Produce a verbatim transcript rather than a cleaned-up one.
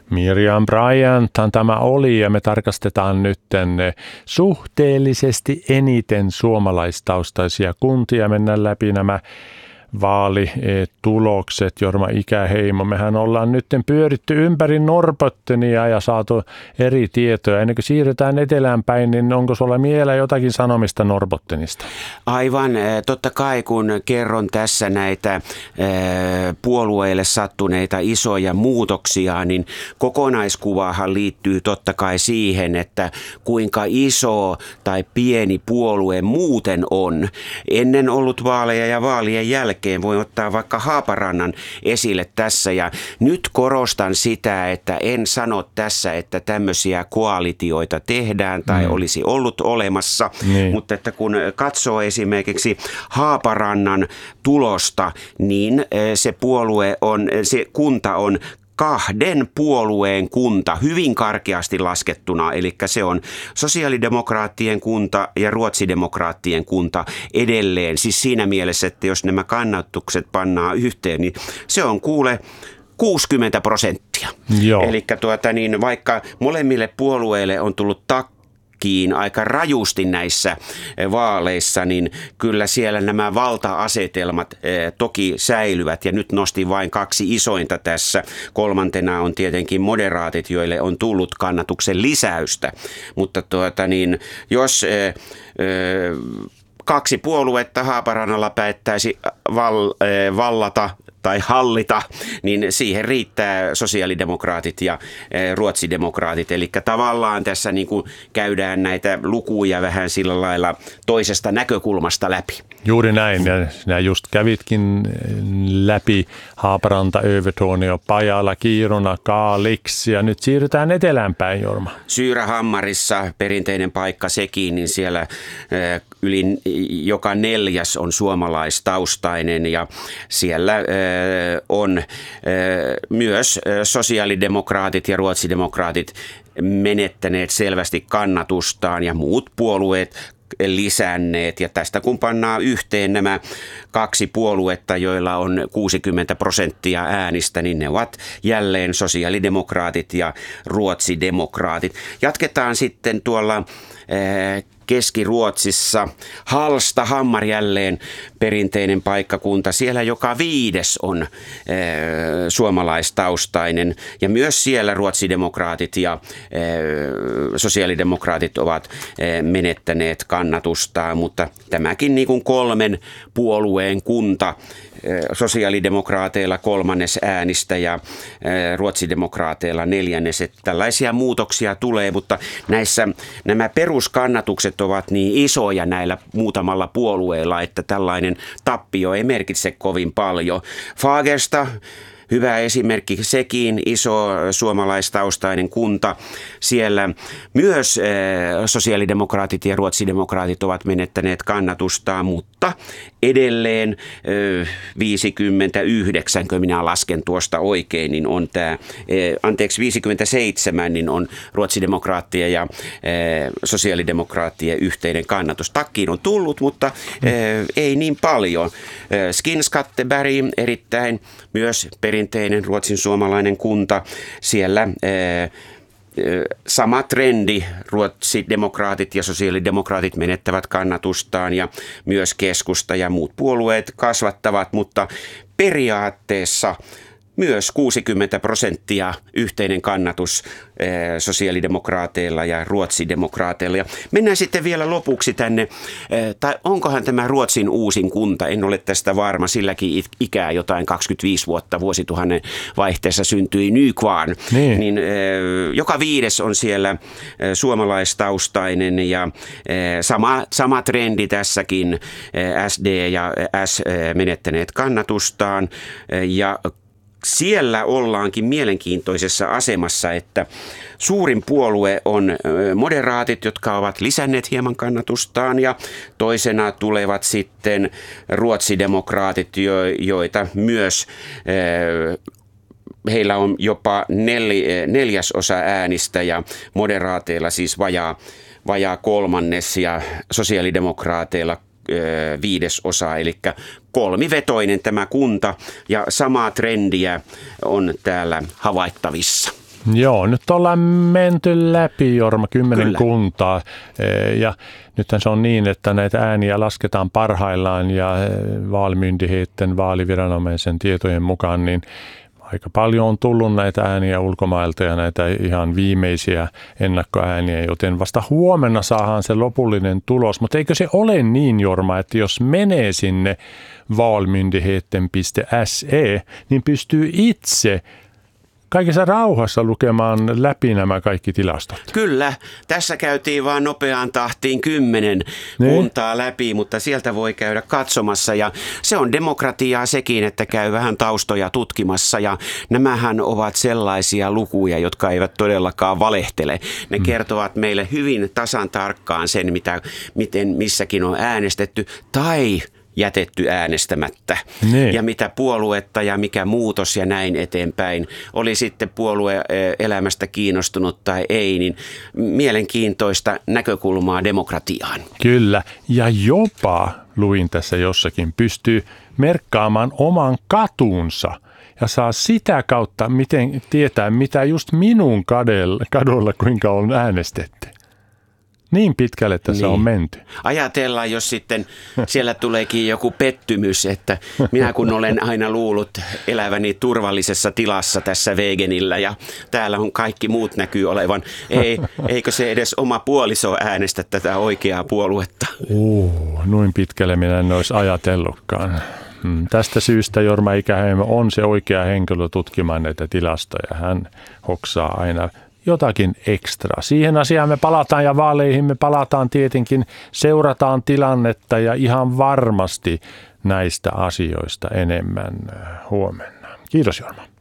Miriam Bryanthan tämä oli ja me tarkastetaan nyt suhteellisesti eniten suomalaistaustaisia kuntia. Mennään läpi nämä vaalitulokset. Jorma Ikäheimo, mehän ollaan nyt pyöritty ympäri Norrbottenia ja saatu eri tietoja. Ennen kuin siirrytään etelään päin, niin onko sulla mieleen jotakin sanomista Norrbottenista? Aivan, totta kai kun kerron tässä näitä puolueille sattuneita isoja muutoksia, niin kokonaiskuvahan liittyy totta kai siihen, että kuinka iso tai pieni puolue muuten on. Ennen ollut vaaleja ja vaalien jälkeen voi ottaa vaikka Haaparannan esille tässä ja nyt korostan sitä, että en sano tässä, että tämmöisiä koalitioita tehdään tai mm. olisi ollut olemassa, niin. Mutta että kun katsoo esimerkiksi Haaparannan tulosta, niin se puolue on, se kunta on kahden puolueen kunta hyvin karkeasti laskettuna, eli se on sosiaalidemokraattien kunta ja ruotsidemokraattien kunta edelleen. Siis siinä mielessä, että jos nämä kannatukset pannaan yhteen, niin se on kuule kuusikymmentä prosenttia. Eli tuota, niin vaikka molemmille puolueille on tullut takkiin aika rajusti näissä vaaleissa, niin kyllä siellä nämä valta-asetelmat toki säilyvät ja nyt nostin vain kaksi isointa tässä. Kolmantena on tietenkin moderaatit, joille on tullut kannatuksen lisäystä, mutta tuota niin, jos ö, ö, kaksi puoluetta Haaparannalla päättäisi val, ö, vallata tai hallita, niin siihen riittää sosiaalidemokraatit ja ruotsidemokraatit. Eli tavallaan tässä niin kuin käydään näitä lukuja vähän sillä lailla toisesta näkökulmasta läpi. Juuri näin, ja sinä just kävitkin läpi Haaparanta, Övertorneå, Pajala, Kiruna, Kalix, ja nyt siirrytään eteläänpäin, Jorma. Syyrähammarissa, perinteinen paikka sekin, niin siellä yli joka neljäs on suomalaistaustainen, ja siellä on myös sosiaalidemokraatit ja ruotsidemokraatit menettäneet selvästi kannatustaan ja muut puolueet lisänneet. Ja tästä kun pannaan yhteen nämä kaksi puoluetta, joilla on kuusikymmentä prosenttia äänistä, niin ne ovat jälleen sosiaalidemokraatit ja ruotsidemokraatit. Jatketaan sitten tuolla Keski-Ruotsissa. Hallstahammar jälleen perinteinen paikkakunta. Siellä joka viides on e, suomalaistaustainen ja myös siellä ruotsidemokraatit ja e, sosiaalidemokraatit ovat e, menettäneet kannatustaan, mutta tämäkin niin kuin kolmen puolueen kunta, sosiaalidemokraateilla kolmannes äänistä ja ruotsidemokraateilla neljännes. Että tällaisia muutoksia tulee, mutta näissä nämä peruskannatukset ovat niin isoja näillä muutamalla puolueella, että tällainen tappio ei merkitse kovin paljon. Fagersta, hyvä esimerkki sekin, iso suomalaistaustainen kunta. Siellä myös sosiaalidemokraatit ja ruotsidemokraatit ovat menettäneet kannatustaan, mutta edelleen viisikymmentäyhdeksän, kun minä lasken tuosta oikein, niin on tämä, anteeksi viisikymmentäseitsemän, niin on ruotsidemokraattien ja sosiaalidemokraattien yhteinen kannatus. Takkiin on tullut, mutta ei niin paljon. Skinnskatteberg, erittäin myös perinteinen ruotsin suomalainen kunta. Siellä sama trendi, ruotsidemokraatit ja sosiaalidemokraatit menettävät kannatustaan ja myös keskusta ja muut puolueet kasvattavat, mutta periaatteessa myös kuusikymmentä prosenttia yhteinen kannatus sosiaalidemokraateilla ja ruotsidemokraateilla. Ja mennään sitten vielä lopuksi tänne, tai onkohan tämä Ruotsin uusin kunta, en ole tästä varma, silläkin ikää jotain kaksikymmentäviisi vuotta, vuosituhannen vaihteessa syntyi Nykvarn, niin. niin joka viides on siellä suomalaistaustainen ja sama, sama trendi tässäkin, S D ja S menettäneet kannatustaan ja siellä ollaankin mielenkiintoisessa asemassa, että suurin puolue on moderaatit, jotka ovat lisänneet hieman kannatustaan ja toisena tulevat sitten ruotsidemokraatit, joita myös heillä on jopa nel, neljäsosa äänistä ja moderaateilla siis vajaa, vajaa kolmannes ja sosiaalidemokraateilla viides osa, eli kolmivetoinen tämä kunta ja samaa trendiä on täällä havaittavissa. Joo, nyt ollaan menty läpi, Jorma, kymmenen Kyllä. kuntaa. Ja nythän se on niin, että näitä ääniä lasketaan parhaillaan ja vaalimyndigheten vaaliviranomaisen tietojen mukaan, niin aika paljon on tullut näitä ääniä ulkomailta ja näitä ihan viimeisiä ennakkoääniä, joten vasta huomenna saadaan se lopullinen tulos. Mutta eikö se ole niin, Jorma, että jos menee sinne valmyndigheten piste se, niin pystyy itse kaikessa rauhassa lukemaan läpi nämä kaikki tilastot? Kyllä, tässä käytiin vaan nopeaan tahtiin kymmenen niin. kuntaa läpi, mutta sieltä voi käydä katsomassa ja se on demokratiaa sekin, että käy vähän taustoja tutkimassa ja nämähän ovat sellaisia lukuja, jotka eivät todellakaan valehtele. Ne mm. kertovat meille hyvin tasan tarkkaan sen, mitä, miten missäkin on äänestetty tai jätetty äänestämättä niin. ja mitä puoluetta ja mikä muutos ja näin eteenpäin. Oli sitten puolue elämästä kiinnostunut tai ei, niin mielenkiintoista näkökulmaa demokratiaan. Kyllä, ja jopa, luin tässä jossakin, pystyy merkkaamaan oman katunsa ja saa sitä kautta miten tietää, mitä just minun kadolla, kadolla kuinka on äänestetty. Niin pitkälle tässä niin on menty. Ajatellaan, jos sitten siellä tuleekin joku pettymys, että minä kun olen aina luullut eläväni turvallisessa tilassa tässä Wegenillä ja täällä on kaikki muut näkyy olevan. Ei, eikö se edes oma puoliso äänestä tätä oikeaa puoluetta? Uh, noin pitkälle minä en olisi ajatellutkaan. Hmm. Tästä syystä Jorma Ikäheimo on se oikea henkilö tutkimaan näitä tilastoja. Hän hoksaa aina jotakin ekstra. Siihen asiaan me palataan ja vaaleihin me palataan tietenkin, seurataan tilannetta ja ihan varmasti näistä asioista enemmän huomenna. Kiitos, Jorma.